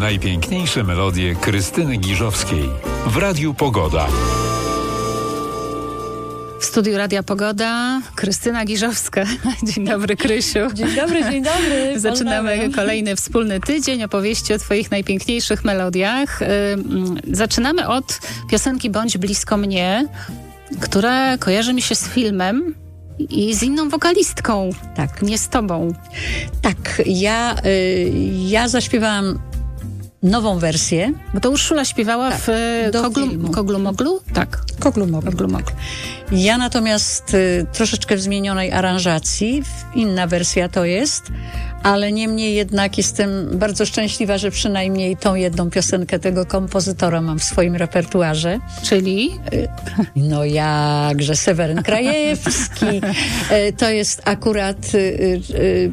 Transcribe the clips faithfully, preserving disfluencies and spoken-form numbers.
najpiękniejsze melodie Krystyny Giżowskiej w Radiu Pogoda. W studiu Radia Pogoda Krystyna Giżowska. Dzień dobry, Krysiu. Dzień dobry, dzień dobry. Zaczynamy Pozdrawiam. kolejny wspólny tydzień opowieści o twoich najpiękniejszych melodiach. Zaczynamy od piosenki Bądź blisko mnie, która kojarzy mi się z filmem i z inną wokalistką. Tak. Nie z tobą. Tak, ja, y, ja zaśpiewałam nową wersję. Bo to Urszula śpiewała Tak, w y, do Koglu, filmu. Koglu Moglu? Tak. Koglu Moglu. Koglu Moglu. Ja natomiast y, troszeczkę w zmienionej aranżacji, w- inna wersja to jest, ale niemniej jednak jestem bardzo szczęśliwa, że przynajmniej tą jedną piosenkę tego kompozytora mam w swoim repertuarze. Czyli? No jakże Seweryn Krajewski. E, To jest akurat y, y, y,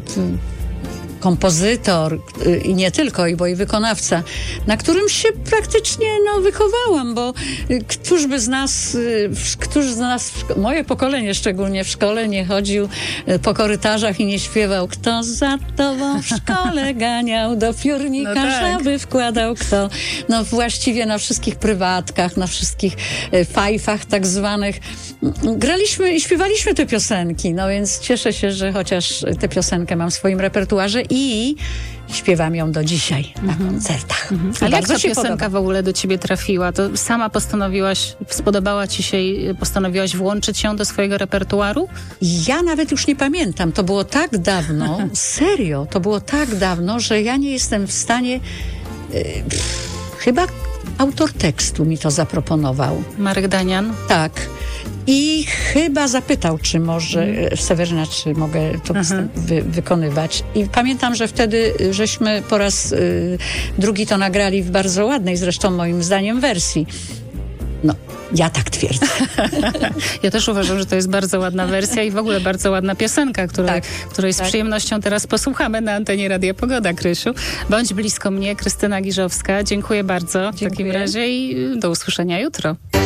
kompozytor y, i nie tylko, i bo i wykonawca, na którym się praktycznie no, wychowałam, bo y, któż by z nas, y, w- któż z nas, w szko- moje pokolenie szczególnie w szkole nie chodził y, po korytarzach i nie śpiewał, kto za tobą w szkole ganiał, do piórnika No tak. żaby wkładał, kto, no właściwie na wszystkich prywatkach, na wszystkich y, fajfach tak zwanych mm, graliśmy i śpiewaliśmy te piosenki, no więc cieszę się, że chociaż tę piosenkę mam w swoim repertuarze i śpiewam ją do dzisiaj na koncertach. I Ale jak bardzo ta się piosenka podoba. w ogóle do ciebie trafiła? To sama postanowiłaś, spodobała ci się i postanowiłaś włączyć ją do swojego repertuaru? Ja nawet już nie pamiętam, to było tak dawno, serio, to było tak dawno, że ja nie jestem w stanie, y, pff, chyba autor tekstu mi to zaproponował. Marek Danian? Tak. I chyba zapytał, czy może e, Seweryna, czy mogę to występ wy, wykonywać. I pamiętam, że wtedy y, żeśmy po raz y, drugi to nagrali w bardzo ładnej, zresztą moim zdaniem, wersji. No, ja tak twierdzę. Ja też uważam, że to jest bardzo ładna wersja i w ogóle bardzo ładna piosenka, której, Tak, której z tak. przyjemnością teraz posłuchamy na antenie Radia Pogoda, Krysiu. Bądź blisko mnie, Krystyna Giżowska. Dziękuję bardzo w Dziękuję. takim razie i do usłyszenia jutro.